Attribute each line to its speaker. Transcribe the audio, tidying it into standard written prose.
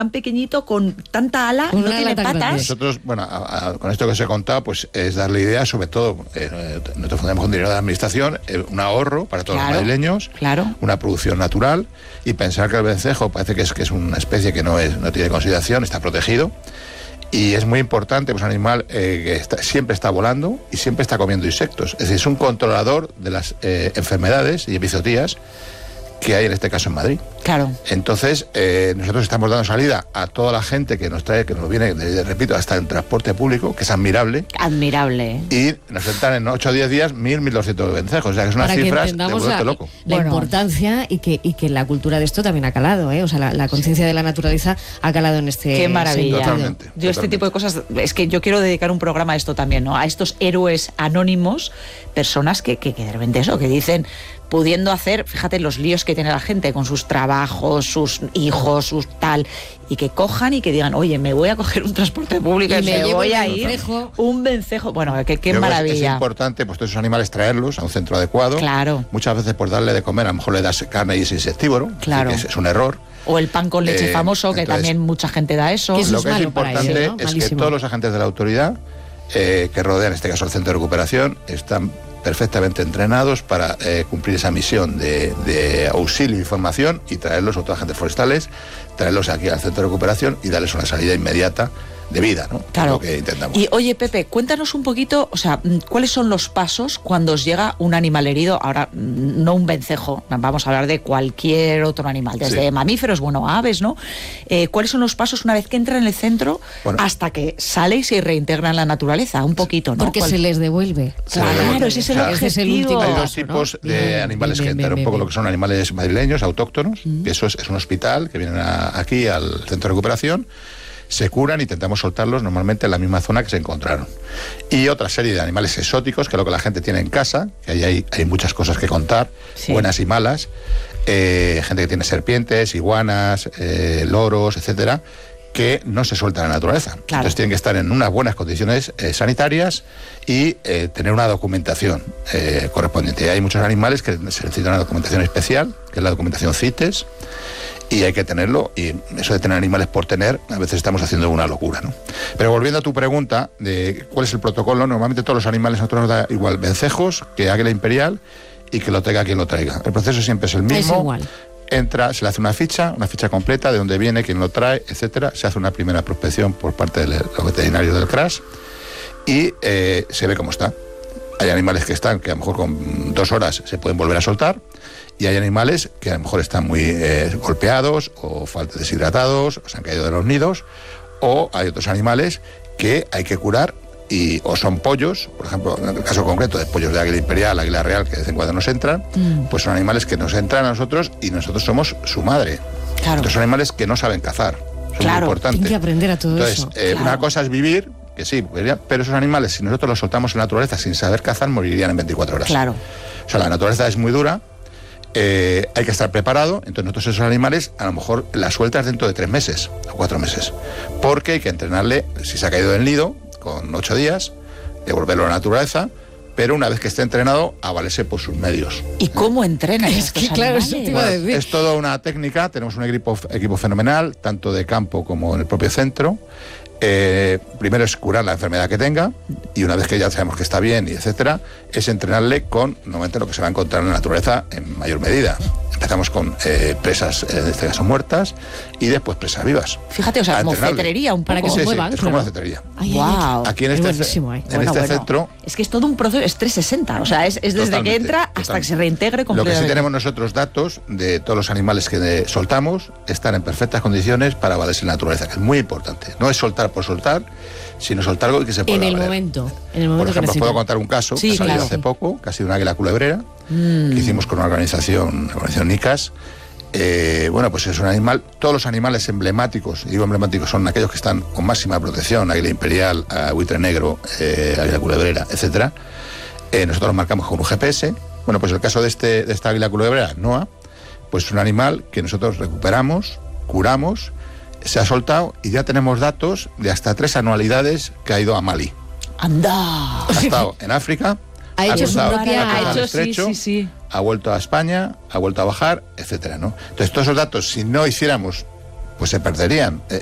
Speaker 1: tan pequeñito con tanta ala, no tiene patas.
Speaker 2: Nosotros, bueno, con esto que os he contado, pues es darle idea, sobre todo, nosotros fundamos con dinero de la administración, un ahorro para todos los madrileños, una producción natural, y pensar que el vencejo parece que es una especie que no tiene consideración, está protegido. Y es muy importante, pues un animal que siempre está volando y siempre está comiendo insectos. Es decir, es un controlador de las enfermedades y epizotías que hay en este caso en Madrid.
Speaker 1: Claro.
Speaker 2: Entonces, nosotros estamos dando salida a toda la gente que nos trae, que nos viene, repito, hasta en transporte público, que es admirable.
Speaker 1: Admirable.
Speaker 2: Y nos entran en 8 o 10 días 1.000-1.200 vencejos. O sea, que son unas cifras de vuelto loco.
Speaker 3: La importancia y que la cultura de esto también ha calado, ¿eh? O sea, la conciencia de la naturaleza ha calado en este...
Speaker 1: Qué maravilla.
Speaker 2: Totalmente.
Speaker 1: Yo este tipo de cosas, es que yo quiero dedicar un programa a esto también, ¿no? A estos héroes anónimos, personas que de repente eso, que dicen... pudiendo hacer, fíjate los líos que tiene la gente con sus trabajos, sus hijos, sus tal, y que cojan y que digan, oye, me voy a coger un transporte público y me voy a ir un vencejo. Bueno, qué maravilla.
Speaker 2: Es importante, pues todos esos animales traerlos a un centro adecuado.
Speaker 1: Claro.
Speaker 2: Muchas veces por darle de comer, a lo mejor le das carne y es insectívoro.
Speaker 1: Claro.
Speaker 2: Es un error.
Speaker 1: O el pan con leche famoso, que entonces, también mucha gente da eso.
Speaker 2: Lo que es importante es que todos los agentes de la autoridad que rodean, en este caso el centro de recuperación, están perfectamente entrenados para cumplir esa misión de auxilio e información y traerlos, a otros agentes forestales, traerlos aquí al centro de recuperación y darles una salida inmediata de vida, ¿no?
Speaker 1: Claro.
Speaker 2: Es lo que intentamos.
Speaker 1: Y oye, Pepe, cuéntanos un poquito, o sea, ¿cuáles son los pasos cuando os llega un animal herido? Ahora, no un vencejo, vamos a hablar de cualquier otro animal, desde mamíferos, bueno, aves, ¿no? ¿Cuáles son los pasos una vez que entran en el centro hasta que sale y se reintegra en la naturaleza? Un poquito, ¿no?
Speaker 3: Porque se les devuelve.
Speaker 1: Claro, ese es el objetivo.
Speaker 2: Hay dos tipos de animales que entran, un poco lo que son animales madrileños, autóctonos, que eso es un hospital, que vienen aquí al centro de recuperación, se curan y intentamos soltarlos normalmente en la misma zona que se encontraron. Y otra serie de animales exóticos, que es lo que la gente tiene en casa, que ahí hay muchas cosas que contar, buenas y malas, gente que tiene serpientes, iguanas, loros, etcétera, que no se sueltan en la naturaleza. Claro. Entonces tienen que estar en unas buenas condiciones sanitarias y tener una documentación correspondiente. Y hay muchos animales que se necesitan una documentación especial, que es la documentación CITES, y hay que tenerlo, y eso de tener animales por tener, a veces estamos haciendo una locura, ¿no? Pero volviendo a tu pregunta de cuál es el protocolo, normalmente todos los animales nosotros nos da igual vencejos que águila imperial y que lo traiga quien lo traiga. El proceso siempre es el mismo.
Speaker 3: Es igual.
Speaker 2: Entra, se le hace una ficha completa de dónde viene, quién lo trae, etcétera. Se hace una primera prospección por parte de los veterinarios del CRAS y se ve cómo está. Hay animales que están, que a lo mejor con 2 horas se pueden volver a soltar, y hay animales que a lo mejor están muy golpeados o deshidratados, o se han caído de los nidos, o hay otros animales que hay que curar, o son pollos, por ejemplo, en el caso concreto de pollos de águila imperial, águila real, que de vez en cuando nos entran, pues son animales que nos entran a nosotros y nosotros somos su madre.
Speaker 1: Claro.
Speaker 2: Entonces son animales que no saben cazar, son muy importantes.
Speaker 3: Tienen que aprender a todo eso.
Speaker 2: Entonces, una cosa es vivir, que sí, pero esos animales, si nosotros los soltamos en la naturaleza sin saber cazar, morirían en 24 horas.
Speaker 1: Claro.
Speaker 2: O sea, la naturaleza es muy dura, hay que estar preparado, entonces nosotros esos animales a lo mejor las sueltas dentro de 3 meses o 4 meses, porque hay que entrenarle, si se ha caído del nido, con 8 días, devolverlo a la naturaleza, pero una vez que esté entrenado, a valerse por sus medios.
Speaker 1: ¿Y cómo entrenan estos animales?
Speaker 3: Eso te iba a decir.
Speaker 2: Es toda una técnica, tenemos un equipo fenomenal, tanto de campo como en el propio centro. Primero es curar la enfermedad que tenga, y una vez que ya sabemos que está bien y etcétera, es entrenarle con normalmente lo que se va a encontrar en la naturaleza en mayor medida. Empezamos con presas, en este caso muertas, y después presas vivas.
Speaker 1: Fíjate, o sea, como cetrería un poco.
Speaker 3: Para que se muevan.
Speaker 2: Sí, es como la cetrería.
Speaker 1: Wow.
Speaker 2: Aquí en este centro...
Speaker 1: Es que es todo un proceso, es 360, o sea, es desde que entra hasta que se reintegre completamente.
Speaker 2: Lo que sí tenemos nosotros datos de todos los animales que soltamos, están en perfectas condiciones para valerse en la naturaleza, que es muy importante. No es soltar por soltar, sino soltar algo que se pueda valer.
Speaker 3: En el momento
Speaker 2: por ejemplo, os puedo contar un caso que salió hace poco, que ha sido una águila culebrera, que hicimos con una organización NICAS. Bueno, pues es un animal, todos los animales emblemáticos, y digo emblemáticos, son aquellos que están con máxima protección, águila imperial, buitre negro, águila culebrera, etcétera. Nosotros los marcamos con un GPS. Bueno, pues el caso de esta águila culebrera, Noa, pues es un animal que nosotros recuperamos, curamos, se ha soltado y ya tenemos datos de hasta 3 anualidades que ha ido a Mali.
Speaker 1: ¡Anda!
Speaker 2: Ha estado en África,
Speaker 3: ha hecho su propia...
Speaker 2: ha vuelto a España, ha vuelto a bajar, etcétera, ¿no? Entonces, todos esos datos, si no hiciéramos pues se perderían.